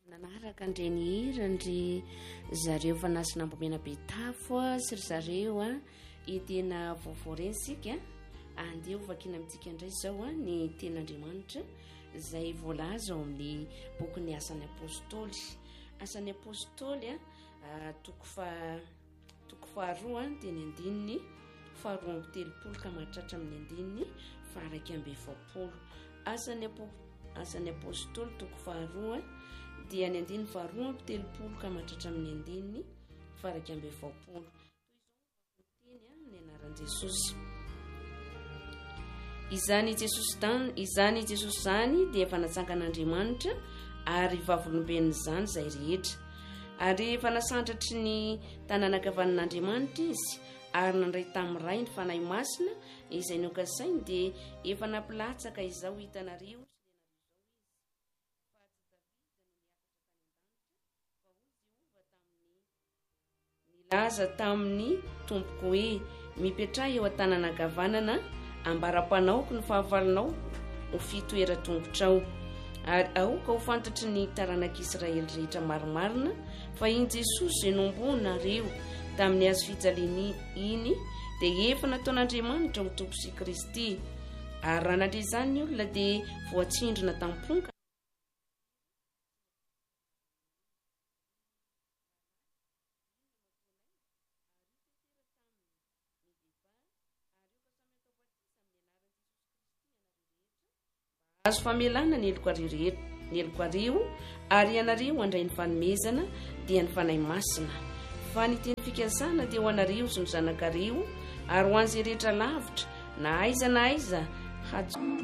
nanaraka andreny hirandry zareo fanasina ambomena betafo sy ry zareo itena vaovao reny sika andeha ovakina amintsika indray zao ny ten'Andriamanitra izay voalaza ao amin'ny bokin'ny asan'ny apôstôly. Asan'ny apôstôly toko faharoa dia ny andininy faharoa amby telopolo ka mahatratra amin'ny andininy faharaiky amby efapolo. Asan'ny apôstôly toko faharoa dia ny andininy faharoa amby telopolo ka mahatratra amin'ny andininy faharaiky amby efapolo. Toy izao ny anaran'i Jesosy. Izany Jesosy zany dia efa natsangan'Andriamanitra ary vavolombelony zany izay rehetra. Ary efa nasandratry ny tanàna ankavanan'Andriamanitra izy ary nandray tamin'ny ray ny fanahy masina izay nokasainy dia efa nampilatsaka izao hitanareo. Nilaza tamin'ny tompoko hoe mipetraha eo an-tanàna ankavanana ambara-panaoko ny fahavalonao ho fitoeran-tongotrao. Ary aoka ho fantatry ny taranak'Israely rehetra marimarina fa iny Jesosy izay nombonareo tamin'ny hazo fijaliana iny dia efa nataon'Andriamanitra ho Tompo sy Kristy. Ary raha nandre izany ny olona dia voatsindrona tamponka. Azo famelana ny eloko arivo ary ianareo andray ny fanomezana dia ny fanahy masina. Fa ny teny fikasana dia ho anareo sy ny zanakareo ary ho an'izay rehetra lavitra na aiza